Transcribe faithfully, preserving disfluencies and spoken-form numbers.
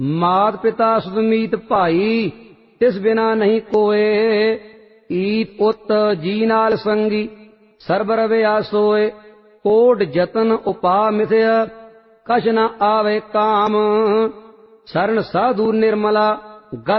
मात पिता सुदमीत भाई तिस बिना नहीं कोय। ईत उत जी नाल संगी सरब रविया सोय। कोट जतन उपा मिथ्य कछ न आवे काम। शरण साधु निर्मला गत